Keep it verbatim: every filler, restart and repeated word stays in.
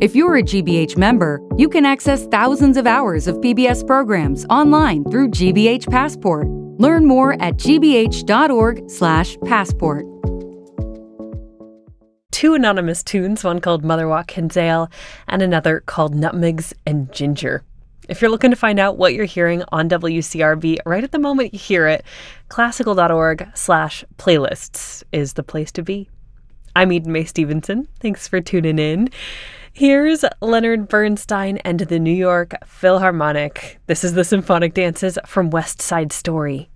If you're a G B H member, you can access thousands of hours of P B S programs online through G B H Passport. Learn more at g b h dot org slash passport. Two anonymous tunes, one called Motherwort Kinsale and another called Nutmegs and Ginger. If you're looking to find out what you're hearing on W C R B right at the moment you hear it, classical dot org slash playlists is the place to be. I'm Eden Mae Stevenson. Thanks for tuning in. Here's Leonard Bernstein and the New York Philharmonic. This is the Symphonic Dances from West Side Story.